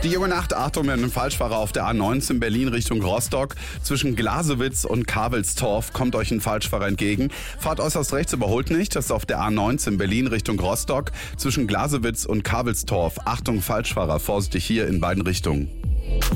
Die junge Nacht, Achtung, mit einem Falschfahrer auf der A19 Berlin Richtung Rostock. Zwischen Glasewitz und Kavelstorf kommt euch ein Falschfahrer entgegen. Fahrt äußerst rechts, überholt nicht. Das ist auf der A19 Berlin Richtung Rostock. Zwischen Glasewitz und Kavelstorf. Achtung, Falschfahrer, vorsichtig hier in beiden Richtungen.